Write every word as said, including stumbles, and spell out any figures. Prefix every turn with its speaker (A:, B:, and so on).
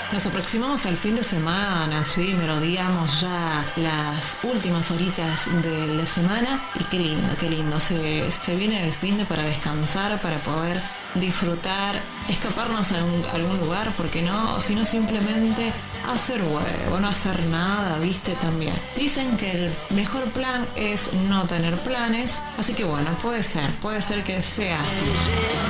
A: Nos aproximamos al fin de semana, sí, merodeamos ya las últimas horitas de la semana y qué lindo, qué lindo. Se, se viene el fin de para descansar, para poder disfrutar, escaparnos a algún, a algún lugar, porque no, o si no simplemente hacer huevo, no hacer nada, viste también. Dicen que el mejor plan es no tener planes, así que bueno, puede ser, puede ser que sea así.